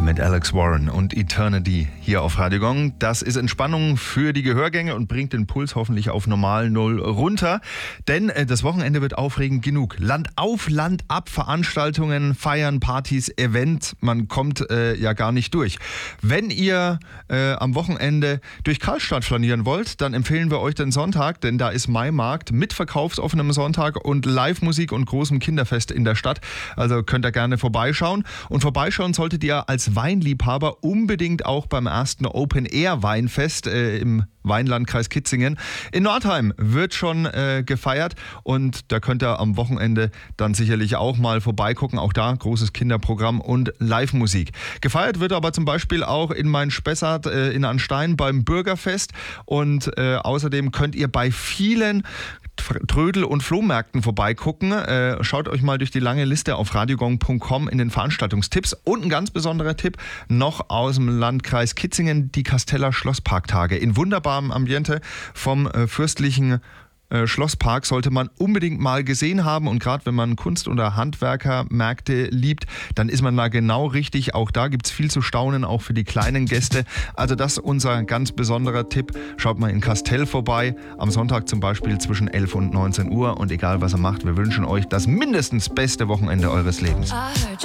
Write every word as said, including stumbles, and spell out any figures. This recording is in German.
Mit Alex Warren und Eternity hier auf Radio Gong. Das ist Entspannung für die Gehörgänge und bringt den Puls hoffentlich auf normal Null runter. Denn äh, das Wochenende wird aufregend genug. Land auf, Land ab, Veranstaltungen, Feiern, Partys, Event. Man kommt äh, ja gar nicht durch. Wenn ihr äh, am Wochenende durch Karlstadt flanieren wollt, dann empfehlen wir euch den Sonntag, denn da ist Maimarkt mit verkaufsoffenem Sonntag und Live-Musik und großem Kinderfest in der Stadt. Also könnt ihr gerne vorbeischauen. Und vorbeischauen solltet ihr als Weinliebhaber unbedingt auch beim ersten Open-Air-Weinfest äh, im Weinlandkreis Kitzingen. In Nordheim wird schon äh, gefeiert und da könnt ihr am Wochenende dann sicherlich auch mal vorbeigucken. Auch da großes Kinderprogramm und Live-Musik. Gefeiert wird aber zum Beispiel auch in Main-Spessart äh, in Anstein beim Bürgerfest und äh, außerdem könnt ihr bei vielen Trödel- und Flohmärkten vorbeigucken. Äh, schaut euch mal durch die lange Liste auf radiogong punkt com in den Veranstaltungstipps. Und ein ganz besonderer Tipp noch aus dem Landkreis Kitzingen, die Kasteller Schlossparktage. In wunderbarem Ambiente vom äh, fürstlichen äh, Schlosspark sollte man unbedingt mal gesehen haben. Und gerade wenn man Kunst- oder Handwerkermärkte liebt, dann ist man da genau richtig. Auch da gibt es viel zu staunen, auch für die kleinen Gäste. Also das ist unser ganz besonderer Tipp. Schaut mal in Kastell vorbei, am Sonntag zum Beispiel zwischen elf und neunzehn Uhr. Und egal was ihr macht, wir wünschen euch das mindestens beste Wochenende eures Lebens.